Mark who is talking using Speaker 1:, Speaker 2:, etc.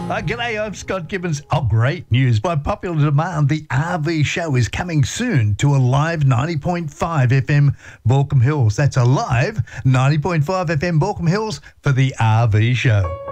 Speaker 1: G'day, I'm Scott Gibbons. Oh, great news. By popular demand, the RV show is coming soon to a live 90.5 FM Baulkham Hills. That's a live 90.5 FM Baulkham Hills for the RV show.